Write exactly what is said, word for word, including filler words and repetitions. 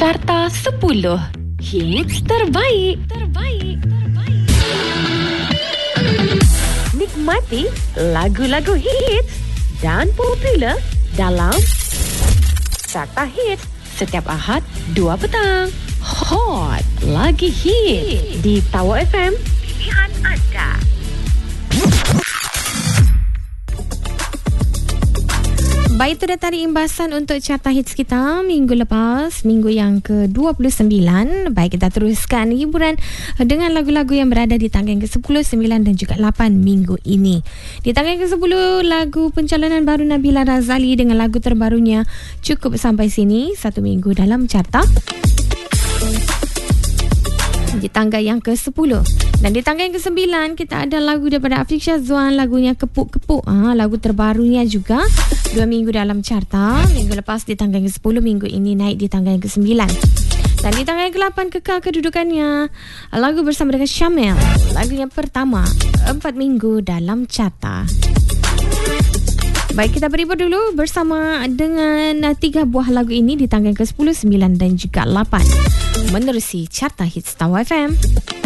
Carta sepuluh Hits terbaik. Terbaik. Terbaik. Nikmati lagu-lagu hits dan popular dalam Carta Hits setiap Ahad dua petang. Hot lagi hit di Tower F M. Pilihan anda. Baik, itu dah tadi imbasan untuk Carta Hits kita minggu lepas, minggu yang ke dua puluh sembilan. Baik, kita teruskan hiburan dengan lagu-lagu yang berada di tangga yang ke sepuluh, sembilan dan juga lapan minggu ini. Di tangga yang ke sepuluh, lagu pencalonan baru Nabila Razali dengan lagu terbarunya Cukup Sampai Sini, satu minggu dalam carta. Di tangga yang ke sepuluh. Dan di tangga yang ke sembilan, kita ada lagu daripada Afiq Syazwan, lagunya Kepuk-Kepuk. Ha, lagu terbarunya juga dua minggu dalam carta. Minggu lepas di tangga yang ke sepuluh, minggu ini naik di tangga yang ke sembilan. Dan di tangga yang ke lapan, kekal kedudukannya lagu bersama dengan Syamel, lagunya Pertama, empat minggu dalam carta. Baik, kita beri dulu bersama dengan tiga buah lagu ini di tangga yang ke sepuluh, sembilan dan juga lapan. Menerusi Carta Hits Tower F M.